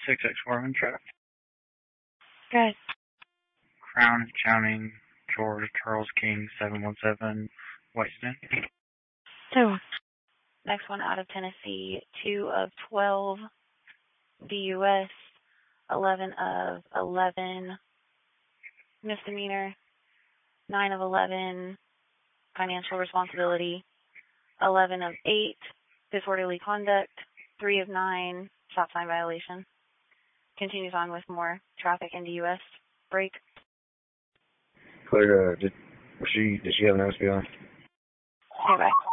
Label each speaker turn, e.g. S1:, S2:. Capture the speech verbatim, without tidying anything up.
S1: six X four on track.
S2: Good.
S1: Crown County, George Charles King, seven one seven, Whiteston.
S2: Two. Next one out of Tennessee, two of twelve, D U S, eleven of eleven, misdemeanor, nine of eleven, financial responsibility, eleven of eight, disorderly conduct, three of nine, stop sign violation. Continues on with more traffic in D U S. Break.
S3: Clear, uh, did, was she, did she have an S B I?
S2: Okay, bye.